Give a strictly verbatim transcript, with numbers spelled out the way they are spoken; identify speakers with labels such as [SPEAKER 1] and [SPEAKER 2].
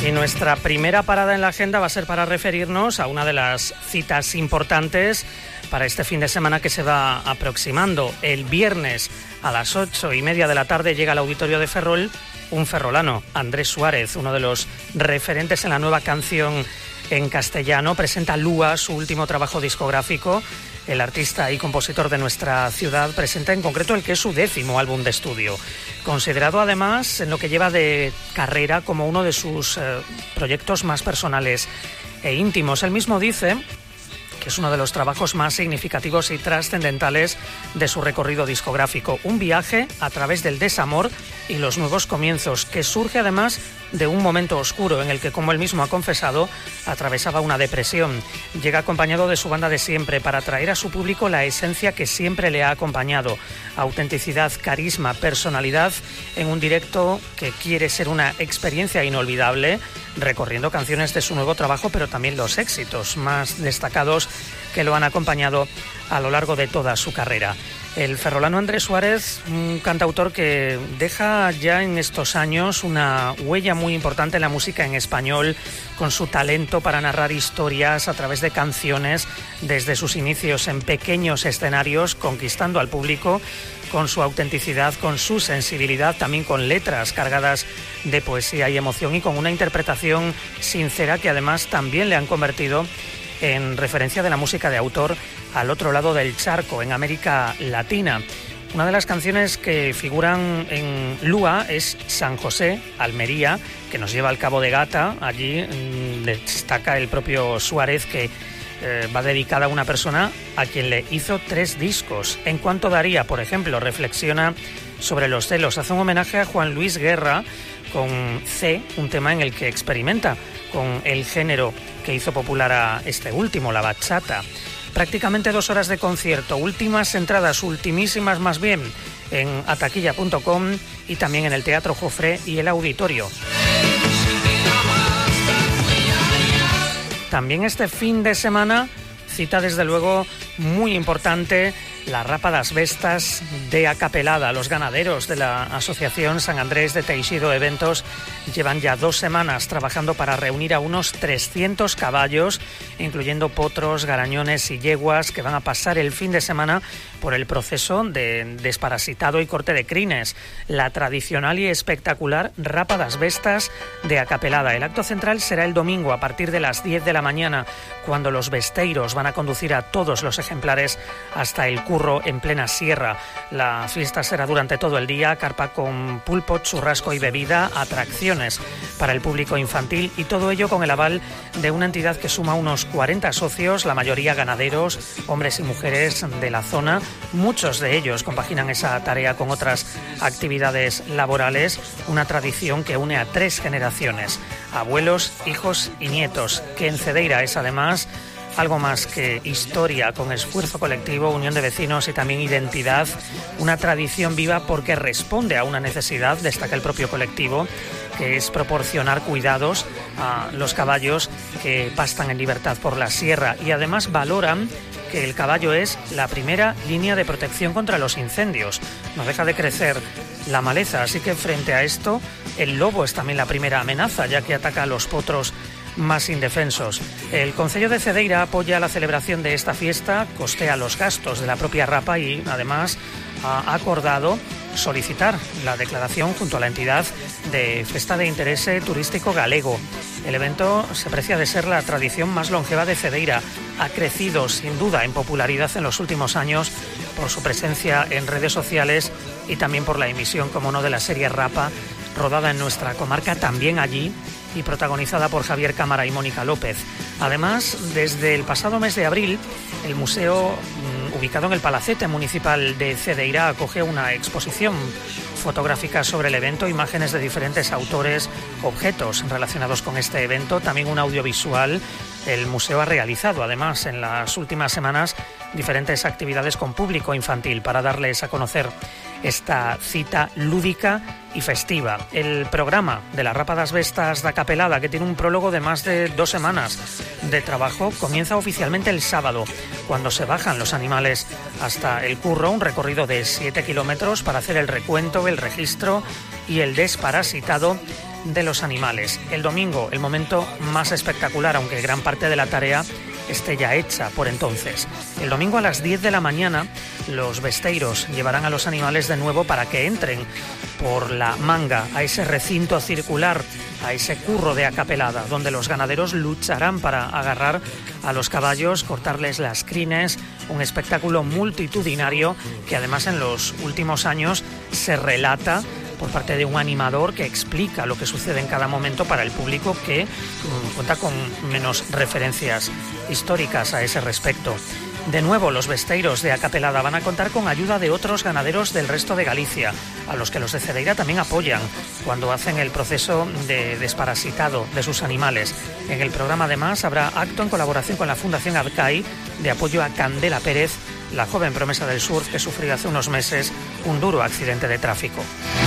[SPEAKER 1] Y nuestra primera parada en la agenda va a ser para referirnos a una de las citas importantes para este fin de semana que se va aproximando. El viernes a las ocho y media de la tarde llega al auditorio de Ferrol un ferrolano, Andrés Suárez, uno de los referentes en la nueva canción en castellano. Presenta Lua, su último trabajo discográfico. El artista y compositor de nuestra ciudad presenta en concreto el que es su décimo álbum de estudio, considerado además en lo que lleva de carrera como uno de sus eh, proyectos más personales e íntimos. Él mismo dice que es uno de los trabajos más significativos y trascendentales de su recorrido discográfico. Un viaje a través del desamor y los nuevos comienzos, que surge además de un momento oscuro en el que, como él mismo ha confesado, atravesaba una depresión. Llega acompañado de su banda de siempre para traer a su público la esencia que siempre le ha acompañado: autenticidad, carisma, personalidad, en un directo que quiere ser una experiencia inolvidable, recorriendo canciones de su nuevo trabajo, pero también los éxitos más destacados que lo han acompañado a lo largo de toda su carrera. El ferrolano Andrés Suárez, un cantautor que deja ya en estos años una huella muy importante en la música en español, con su talento para narrar historias a través de canciones, desde sus inicios en pequeños escenarios, conquistando al público con su autenticidad, con su sensibilidad, también con letras cargadas de poesía y emoción, y con una interpretación sincera que además también le han convertido en referencia de la música de autor al otro lado del charco, en América Latina. Una de las canciones que figuran en Lua es San José, Almería, que nos lleva al Cabo de Gata. Allí mmm, destaca el propio Suárez que eh, va dedicada a una persona a quien le hizo tres discos. En Cuánto daría, por ejemplo, reflexiona sobre los celos. Hace un homenaje a Juan Luis Guerra con C, un tema en el que experimenta con el género que hizo popular a este último, la bachata. Prácticamente dos horas de concierto, últimas entradas, ultimísimas más bien, en ataquilla punto com y también en el Teatro Jofré y el Auditorio. También este fin de semana, cita desde luego muy importante, la Rapa das Bestas de Acapelada. Los ganaderos de la Asociación San Andrés de Teixido Eventos llevan ya dos semanas trabajando para reunir a unos trescientos caballos, incluyendo potros, garañones y yeguas, que van a pasar el fin de semana por el proceso de desparasitado y corte de crines. La tradicional y espectacular Rapa das Bestas de Acapelada. El acto central será el domingo a partir de las diez de la mañana, cuando los besteiros van a conducir a todos los ejemplares hasta el Curro, en plena sierra. La fiesta será durante todo el día, carpa con pulpo, churrasco y bebida, atracciones para el público infantil, y todo ello con el aval de una entidad que suma unos cuarenta socios, la mayoría ganaderos, hombres y mujeres de la zona. Muchos de ellos compaginan esa tarea con otras actividades laborales, una tradición que une a tres generaciones: abuelos, hijos y nietos, que en Cedeira es además algo más que historia, con esfuerzo colectivo, unión de vecinos y también identidad. Una tradición viva porque responde a una necesidad, destaca el propio colectivo, que es proporcionar cuidados a los caballos que pastan en libertad por la sierra, y además valoran que el caballo es la primera línea de protección contra los incendios. No deja de crecer la maleza, así que frente a esto, el lobo es también la primera amenaza, ya que ataca a los potros más indefensos. El Concello de Cedeira apoya la celebración de esta fiesta, costea los gastos de la propia Rapa y además ha acordado solicitar la declaración junto a la entidad de Festa de Interese Turístico Galego. El evento se precia de ser la tradición más longeva de Cedeira. Ha crecido sin duda en popularidad en los últimos años por su presencia en redes sociales y también por la emisión, como no, de la serie Rapa, rodada en nuestra comarca, también allí, y protagonizada por Javier Cámara y Mónica López. Además, desde el pasado mes de abril, el museo, mmm, ubicado en el Palacete Municipal de Cedeira, acoge una exposición fotográfica sobre el evento, imágenes de diferentes autores, objetos relacionados con este evento, también un audiovisual. El museo ha realizado, además, en las últimas semanas, diferentes actividades con público infantil para darles a conocer esta cita lúdica y festiva. El programa de la Rapa das Bestas de Acapelada, que tiene un prólogo de más de dos semanas de trabajo, comienza oficialmente el sábado, cuando se bajan los animales hasta el Curro, un recorrido de siete kilómetros para hacer el recuento, el registro y el desparasitado de los animales. El domingo, el momento más espectacular, aunque gran parte de la tarea esté ya hecha por entonces. El domingo a las diez de la mañana, los besteiros llevarán a los animales de nuevo para que entren por la manga a ese recinto circular, a ese curro de acapelada, donde los ganaderos lucharán para agarrar a los caballos, cortarles las crines, un espectáculo multitudinario que además en los últimos años se relata por parte de un animador que explica lo que sucede en cada momento para el público que um, cuenta con menos referencias históricas a ese respecto. De nuevo, los besteiros de acapelada van a contar con ayuda de otros ganaderos del resto de Galicia, a los que los de Cedeira también apoyan cuando hacen el proceso de desparasitado de sus animales. En el programa además habrá acto en colaboración con la Fundación Abcai de apoyo a Candela Pérez, la joven promesa del surf que sufrió hace unos meses un duro accidente de tráfico.